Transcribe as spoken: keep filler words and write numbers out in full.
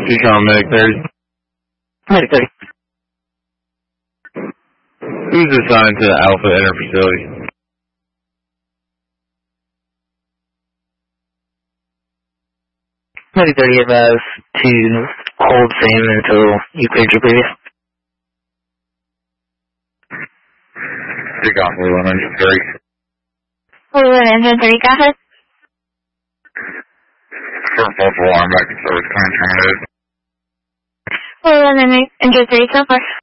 She's on Medic thirty. Medic thirty. Who's assigned to the Alpha Inner Facility? Medic thirty advised to hold same until you cleared your previous. Take off one hundred three. one hundred three, got it. First false alarm back to service current terminated. one hundred three so far.